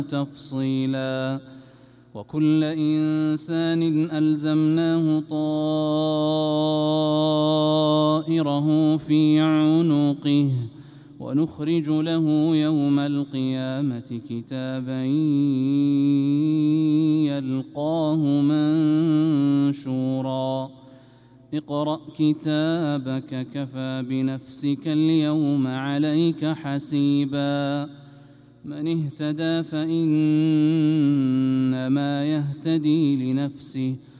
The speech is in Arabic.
تفصيلا وكل إنسان ألزمناه طائره في عنقه ونخرج له يوم القيامة كتابا يلقاه منشورا اقرأ كتابك كفى بنفسك اليوم عليك حسيبا من اهتدى فإنما يهتدي لنفسه